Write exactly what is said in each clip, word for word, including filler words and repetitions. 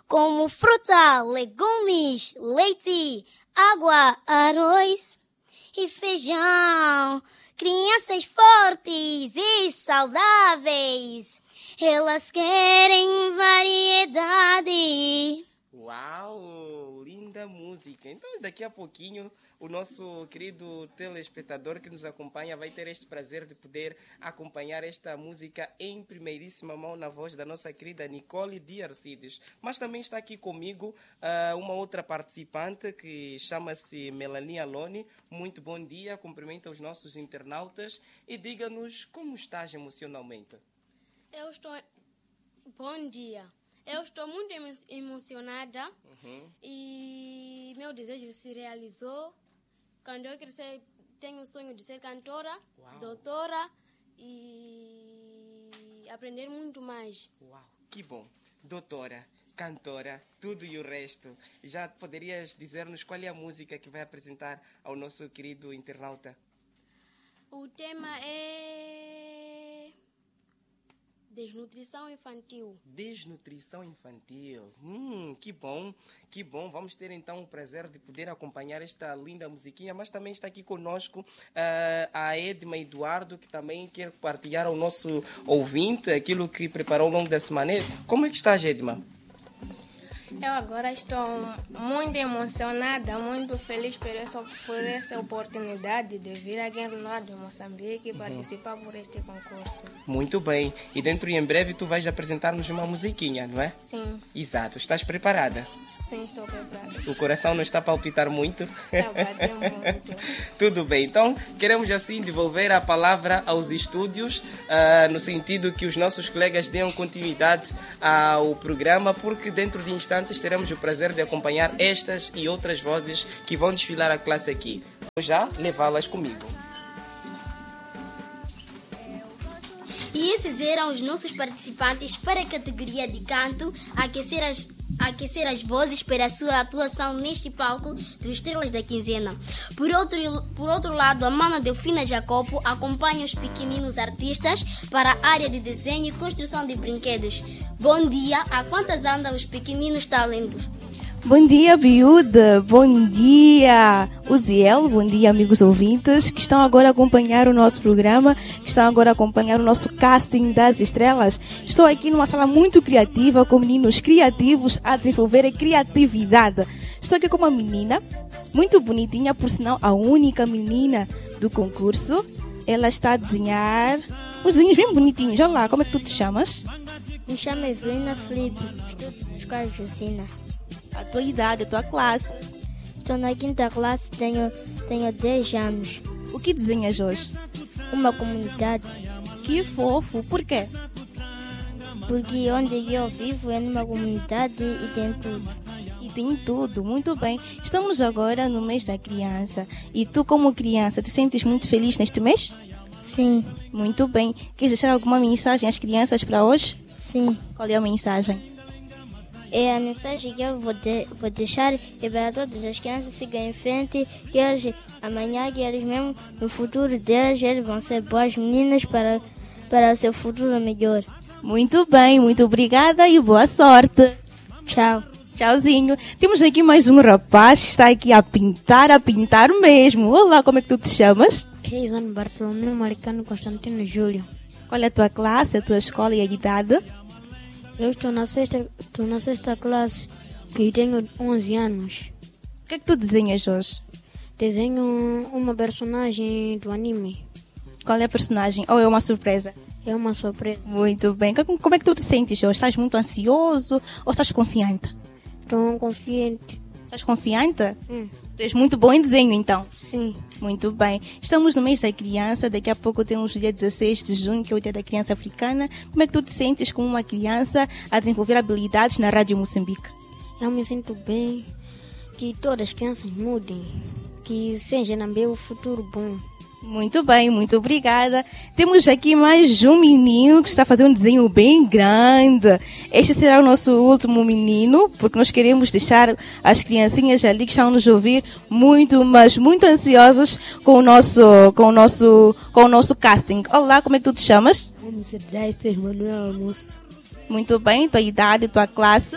como fruta, legumes, leite, água, arroz e feijão. Crianças fortes e saudáveis, elas querem variedade. Uau, linda música. Então daqui a pouquinho o nosso querido telespectador que nos acompanha vai ter este prazer de poder acompanhar esta música em primeiríssima mão na voz da nossa querida Nicole de Arcides. Mas também está aqui comigo uh, uma outra participante que chama-se Melania Lone. Muito bom dia, cumprimenta os nossos internautas e diga-nos como estás emocionalmente. Eu estou... Bom dia. Eu estou muito emo- emocionada uhum. e meu desejo se realizou. Quando eu crescer, tenho o sonho de ser cantora, Uau. doutora e aprender muito mais. Uau, que bom. Doutora, cantora, tudo e o resto. Já poderias dizer-nos qual é a música que vai apresentar ao nosso querido internauta? O tema é... Desnutrição infantil. Desnutrição infantil. Hum, que bom, que bom. Vamos ter então o prazer de poder acompanhar esta linda musiquinha, mas também está aqui conosco uh, a Edma Eduardo, que também quer partilhar ao nosso ouvinte aquilo que preparou ao longo da semana. Como é que estás, Edma? Eu agora estou muito emocionada, muito feliz por essa, por essa oportunidade de vir aqui lá de Moçambique e participar uhum. por este concurso. Muito bem. E dentro e em breve tu vais apresentar-nos uma musiquinha, não é? Sim. Exato. Estás preparada? Sim, estou preparada. O coração não está a palpitar muito? Está batendo muito. Tudo bem. Então, queremos assim devolver a palavra aos estúdios, uh, no sentido que os nossos colegas deem continuidade ao programa, porque dentro de instantes teremos o prazer de acompanhar estas e outras vozes que vão desfilar a classe aqui. Vou já levá-las comigo. E esses eram os nossos participantes para a categoria de canto, a aquecer as, a aquecer as vozes para a sua atuação neste palco do Estrelas da Quinzena. Por outro, por outro lado, a Mana Delfina Jacopo acompanha os pequeninos artistas para a área de desenho e construção de brinquedos. Bom dia, a quantas andam os pequeninos talentos? Bom dia, Biúda. Bom dia, Uziel. Bom dia, amigos ouvintes que estão agora a acompanhar o nosso programa, que estão agora a acompanhar o nosso casting das estrelas. Estou aqui numa sala muito criativa, com meninos criativos a desenvolver a criatividade. Estou aqui com uma menina muito bonitinha, por sinal, a única menina do concurso. Ela está a desenhar uns desenhos bem bonitinhos. Olha lá, como é que tu te chamas? Me chamo Evelina Felipe, estou na escola Josina. A tua idade, a tua classe? Estou na quinta classe, tenho, tenho dez anos. O que desenhas hoje? Uma comunidade. Que fofo, por quê? Porque onde eu vivo é numa comunidade e tem tudo. E tem tudo, muito bem. Estamos agora no mês da criança. E tu, como criança, te sentes muito feliz neste mês? Sim. Muito bem. Queres deixar alguma mensagem às crianças para hoje? Sim. Qual é a mensagem? É a mensagem que eu vou, de, vou deixar é para todas as crianças seguirem em frente, que eles, amanhã, que eles mesmo, no futuro deles, eles vão ser boas meninas para, para o seu futuro melhor. Muito bem, muito obrigada e boa sorte. Tchau. Tchauzinho. Temos aqui mais um rapaz que está aqui a pintar, a pintar mesmo. Olá, como é que tu te chamas? Keizan Bartolomeu Maricano Constantino Júlio. Qual é a tua classe, a tua escola e a idade? Eu estou na sexta, estou na sexta classe e tenho onze anos. O que é que tu desenhas hoje? Desenho uma personagem do anime. Qual é a personagem? Ou é uma surpresa? É uma surpresa. Muito bem. Como é que tu te sentes hoje? Estás muito ansioso ou estás confiante? Estou confiante. Estás confiante? Hum. Tu és muito bom em desenho, então? Sim. Muito bem. Estamos no mês da criança. Daqui a pouco temos o dia dezesseis de junho, que é o dia da criança africana. Como é que tu te sentes como uma criança a desenvolver habilidades na Rádio Moçambique? Eu me sinto bem. Que todas as crianças mudem. Que seja no meu futuro bom. Muito bem, muito obrigada. Temos aqui mais um menino que está fazendo um desenho bem grande. Este será o nosso último menino, porque nós queremos deixar as criancinhas ali que estão a nos ouvir muito, mas muito ansiosas com o nosso, com o nosso, com o nosso casting. Olá, como é que tu te chamas? Vamos ser Manuel Almoço. Muito bem, tua idade, tua classe?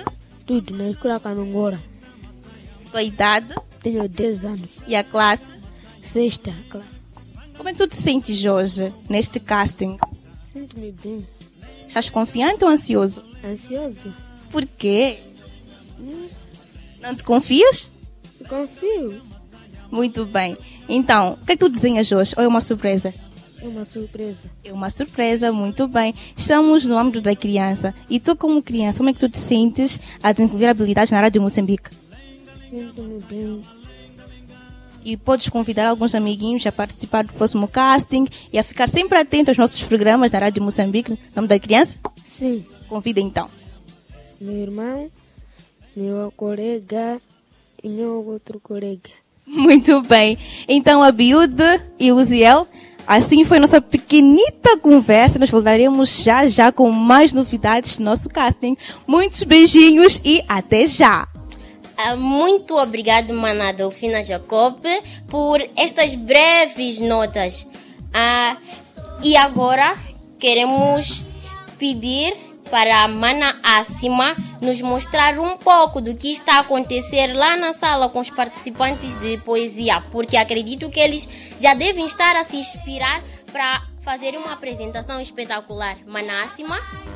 Tudo na escola Canongora. Tua idade Tenho dez anos. e a classe? Sexta classe. Como é que tu te sentes hoje, neste casting? Sinto-me bem. Estás confiante ou ansioso? Ansioso. Por quê? Não te confias? Confio. Muito bem. Então, o que é que tu desenhas hoje? Ou é uma surpresa? É uma surpresa. É uma surpresa, muito bem. Estamos no âmbito da criança. E tu, como criança, como é que tu te sentes a desenvolver habilidades na área de Moçambique? Sinto-me bem. E podes convidar alguns amiguinhos a participar do próximo casting e a ficar sempre atento aos nossos programas na Rádio Moçambique, no nome da criança? Sim. Convida então. Meu irmão, meu colega e meu outro colega. Muito bem. Então, a Biúde e o Ziel, assim foi nossa pequenita conversa. Nós voltaremos já já com mais novidades do nosso casting. Muitos beijinhos e até já. Ah, Muito obrigado, Mana Delfina Jacob, por estas breves notas. Ah, e agora queremos pedir para a Mana Acima nos mostrar um pouco do que está a acontecer lá na sala com os participantes de poesia, porque acredito que eles já devem estar a se inspirar para fazer uma apresentação espetacular. Mana Acima.